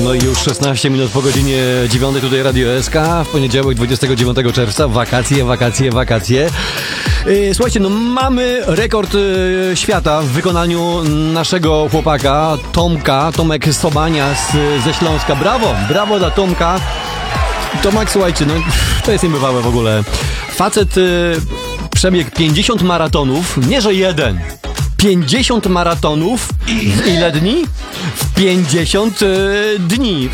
No i już 16 minut po godzinie 9 tutaj Radio SK, w poniedziałek 29 czerwca, wakacje. Słuchajcie, no mamy rekord świata w wykonaniu naszego chłopaka Tomek Sobania ze Śląska. Brawo dla Tomka. Tomek, słuchajcie, no to jest niebywałe w ogóle. Facet przebiegł 50 maratonów, nie że jeden. 50 maratonów w ile dni? W 50 dni.